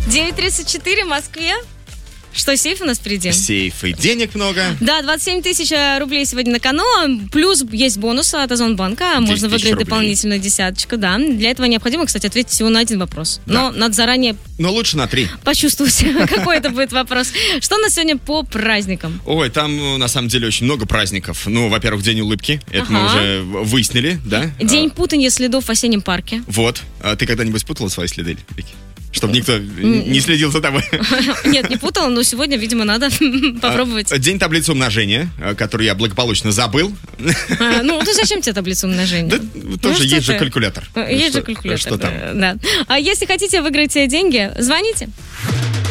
9:34 в Москве. Что, сейф у нас впереди? Сейф и денег много. Да, 27 тысяч рублей сегодня на кону. Плюс есть бонус от Озонбанка. Можно выиграть рублей. дополнительную десяточку, да. Для этого необходимо, кстати, ответить всего на один вопрос. Да. Но надо заранее Но лучше на 3. почувствовать, какой это будет вопрос. Что у нас сегодня по праздникам? Ой, там на самом деле очень много праздников. Ну, во-первых, День улыбки. Это мы уже выяснили, да? День путания следов в осеннем парке. Вот. А ты когда-нибудь путала свои следы, Вики? Чтобы никто не следил за тобой. Нет, не путала, но сегодня, видимо, надо попробовать. День таблицы умножения, который я благополучно забыл. Ну, ты зачем тебе таблица умножения? Да, тоже есть же калькулятор. Есть же калькулятор. Что там? Да. А если хотите выиграть деньги, звоните.